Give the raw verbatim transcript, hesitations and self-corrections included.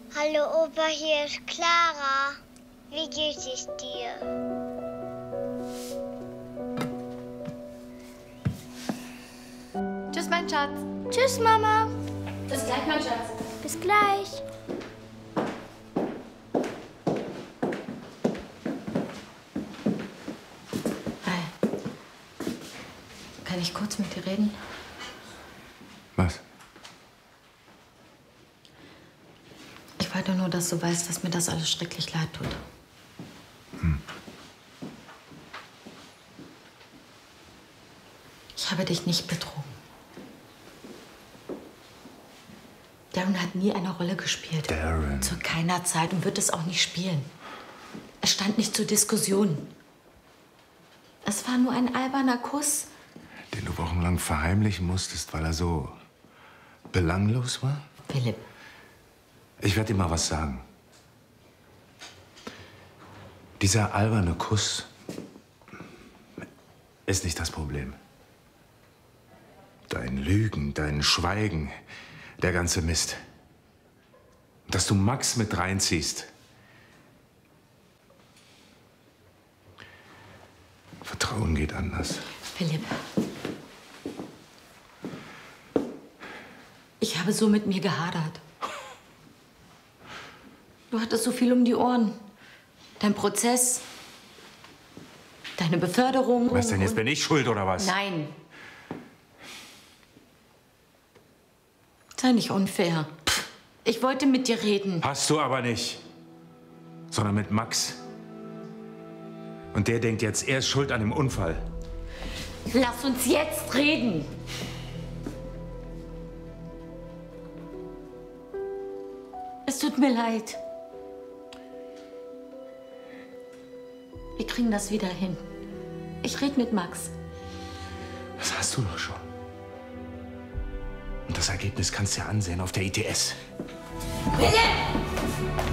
Hallo Opa, hier ist Clara. Wie geht es dir? Tschüss, mein Schatz. Tschüss, Mama. Bis gleich, mein Schatz. Bis gleich. Hi. Kann ich kurz mit dir reden? Was? Ich wollte nur, dass du weißt, dass mir das alles schrecklich leid tut. Hm. Ich habe dich nicht betrogen. Darren hat nie eine Rolle gespielt. Darren. Zu keiner Zeit und wird es auch nicht spielen. Es stand nicht zur Diskussion. Es war nur ein alberner Kuss. Den du wochenlang verheimlichen musstest, weil er so belanglos war? Philipp. Ich werde dir mal was sagen. Dieser alberne Kuss ist nicht das Problem. Dein Lügen, dein Schweigen, der ganze Mist. Dass du Max mit reinziehst. Vertrauen geht anders. Philipp. Ich habe so mit mir gehadert. Du hattest so viel um die Ohren. Dein Prozess, deine Beförderung. Was denn, jetzt bin ich schuld, oder was? Nein. Sei nicht unfair. Ich wollte mit dir reden. Hast du aber nicht. Sondern mit Max. Und der denkt jetzt, er ist schuld an dem Unfall. Lass uns jetzt reden. Es tut mir leid. Wir kriegen das wieder hin. Ich rede mit Max. Das hast du doch schon. Und das Ergebnis kannst du ja ansehen auf der I T S. Philipp!